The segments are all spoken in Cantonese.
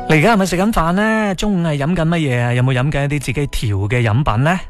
你而家係咪食緊飯呢？中午係飲緊乜嘢啊？有冇飲緊一啲自己調嘅飲品呢？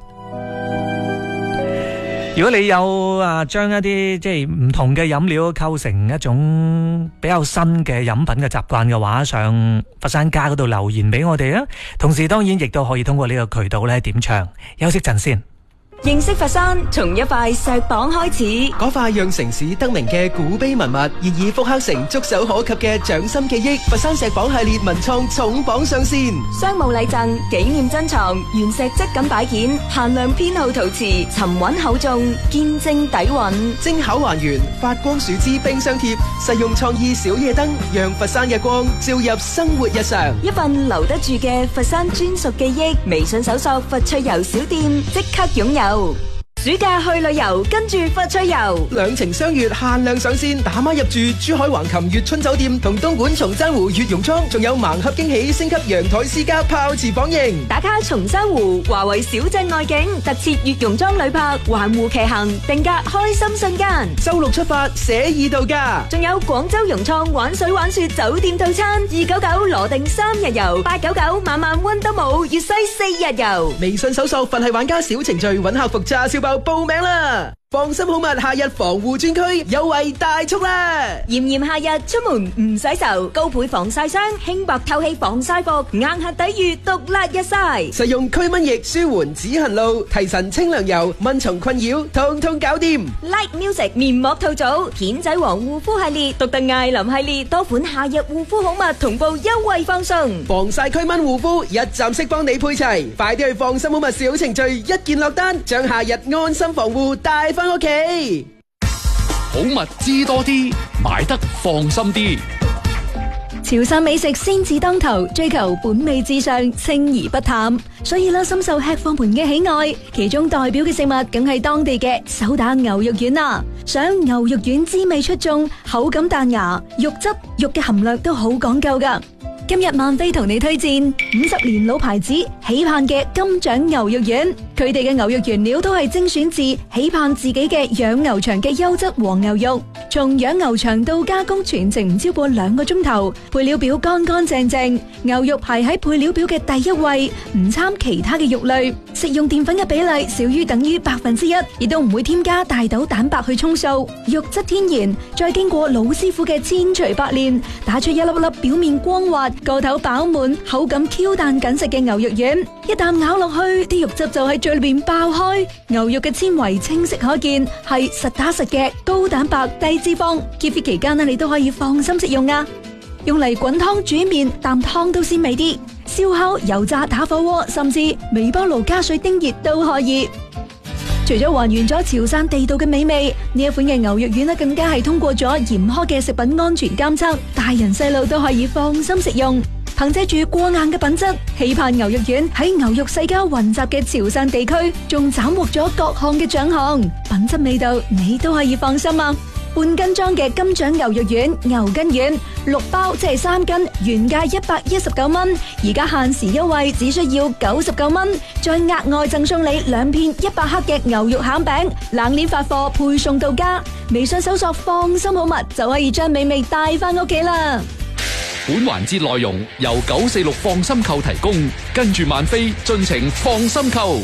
如果你有將一啲即係唔同嘅飲料構成一種比較新嘅飲品嘅習慣嘅話，上佛山家嗰度留言俾我哋啊！同時當然亦都可以通過呢個渠道咧點唱。休息陣先。 認識佛山，從一塊石榜開始。 嗰塊讓城市得名嘅古碑文物，現已復刻成觸手可及嘅掌心記憶。佛山石榜系列文創重磅上線， 商務禮贈、紀念珍藏、原石質感擺件、限量編號陶瓷，沉穩厚重，見證底蘊。 精巧還原，發光樹脂冰箱貼，實用創意小夜燈，讓佛山嘅光照入生活日常。 一份留得住嘅佛山專屬記憶，微信搜索佛趣遊小店，即刻擁有。暑假去旅遊，跟住佛趣遊， 兩情相悅限量上線，打孖入住珠海橫琴悅春酒店同東莞松山湖悅榕莊，仲有盲盒驚喜，升級陽台私家泡池房型， 打卡松山湖華為小鎮外景，特設悅榕莊旅泊，環湖騎行，定格開心瞬間。 周六出發，寫意度假， 仲有廣州融創玩水玩雪酒店套餐，299羅定3日遊，899晚晚溫德姆粵西4日遊。 微信搜索佛系玩家小程序，揾客服炸燒包報名啦！放心好物夏日防護專區優惠大促啦！ 炎炎夏日出門唔洗愁，高倍防曬霜，輕薄透氣防曬服，硬核抵禦毒辣日曬。 實用驅蚊液舒緩止痕露，提神清涼油，蚊蟲困擾通通搞掂。 Like Music 面膜套組，片仔癀護膚系列，獨特艾琳系列，多款夏日護膚好物同步優惠放送， 防曬驅蚊護膚一站式幫你配齊，快啲去放心好物小程序一鍵落單，將夏日安心防護帶翻屋企。 好物知多啲，買得放心啲。 潮汕美食先至當頭，追求本味至上，清而不淡，所以深受吃貨們嘅喜愛。其中代表嘅食物梗係當地嘅手打牛肉丸啦。想牛肉丸滋味出眾，口感彈牙，肉質肉嘅含量都好講究噶。今日萬飛同你推薦50年老牌子喜盼嘅金獎牛肉丸，佢哋嘅牛肉原料都係精選自喜盼自己嘅養牛場嘅優質黃牛肉，從養牛場到加工全程唔超過2個鐘頭，配料表乾乾淨淨，牛肉排喺配料表嘅第一位，唔參其他嘅肉類，食用澱粉嘅比例少於等於1%，亦都唔會添加大豆蛋白去沖數，肉質天然，再經過老師傅嘅千錘百煉，打出一粒粒表面光滑，個頭飽滿，口感 Q 彈緊實嘅牛肉丸，一啖咬落去，啲肉汁就喺嘴裏邊爆開，牛肉嘅纖維清晰可見，係實打實嘅高蛋白低脂肪。結婚期間你都可以放心食用啊！用嚟滾湯煮麵，啖湯都鮮味啲。燒烤、油炸、打火鍋，甚至微波爐加水叮熱都可以。除咗還原咗潮汕地道嘅美味，呢一款嘅牛肉丸更加係通過咗嚴苛嘅食品安全監測，大人細路都可以放心食用。憑借住過硬嘅品質，喜盼牛肉丸喺牛肉世家混雜嘅潮汕地區，仲斬獲咗各項嘅獎項，品質味道你都可以放心啊！半斤裝嘅金獎牛肉丸、牛筋丸6包，即係3斤，原價119蚊，而家限時優惠只需要99蚊，再額外贈送你2片100克嘅牛肉餡餅，冷鏈發貨配送到家。微信搜索放心好物就可以將美味帶翻屋企啦。 本環節內容由946放心購提供，跟住萬飛盡情放心購，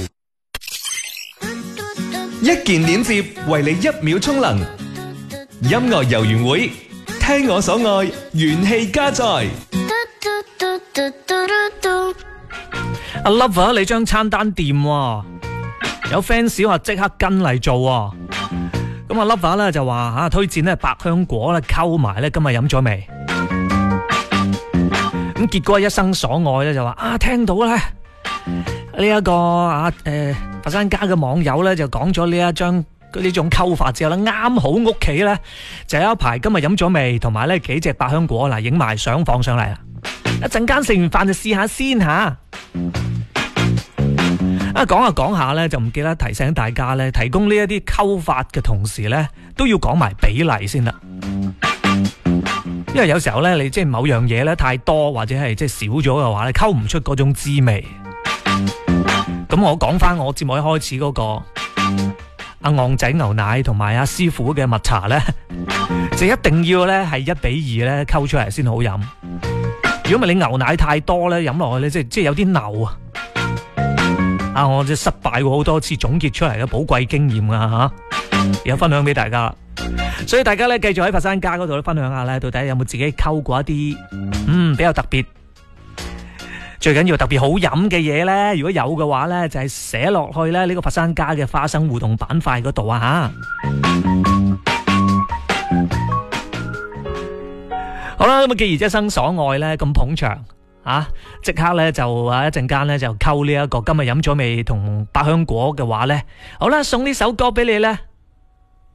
一鍵鏈接為你1秒充能。音樂遊園會，聽我所愛，元氣加載。 阿 Lover， 你張餐單掂喎，有 fans 話即刻跟嚟做喎。咁阿 Lover 咧就話推薦咧百香果咧溝埋咧，今日飲咗未？咁結果一生所愛咧就話聽到咧呢一個佛山家嘅網友咧就講咗呢種溝法之後咧，啱好屋企咧就有一排今日飲咗味，同埋咧幾隻百香果嗱，影埋相放上嚟啦。一陣間食完飯就試下先吓。講下咧就唔記得提醒大家咧，提供呢一啲溝法嘅同時咧，都要講埋比例先啦。因為有時候咧，你即係某樣嘢咧太多或者係即係少咗嘅話咧，溝唔出嗰種滋味。咁我講翻我節目一開始嗰個阿昂仔牛奶同埋阿師傅嘅蜜茶咧，就一定要咧係1:2咧溝出嚟先好飲。 如果唔係你牛奶太多咧，飲落去咧即係有啲流啊！我即係失敗過好多次總結出嚟嘅寶貴經驗啊嚇，有分享俾大家。所以大家咧繼續喺佛山家嗰度咧分享下咧，到底有冇自己溝過一啲比較特別，最緊要特別好飲嘅嘢咧？如果有嘅話咧，就係寫落去咧呢個佛山家嘅花生互動板塊嗰度啊嚇。好啦，咁啊，既然一生所愛咧咁捧場啊，即刻咧就一陣間咧就溝呢一個今日飲咗未同百香果嘅話咧，好啦，送呢首歌俾你咧。